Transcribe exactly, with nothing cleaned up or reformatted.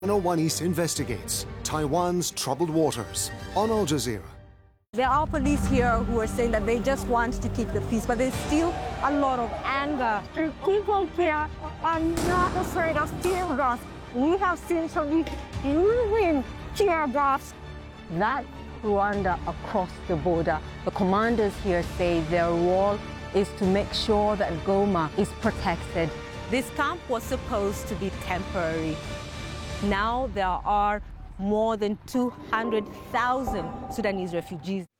Channel One East investigates Taiwan's troubled waters on Al Jazeera. There are police here who are saying that they just want to keep the peace, but there's still a lot of anger. The people here are not afraid of tear gas. We have seen some moving tear gas. That Rwanda across the border, the commanders here say their role is to make sure that Goma is protected. This camp was supposed to be temporary. Now there are more than two hundred thousand Sudanese refugees.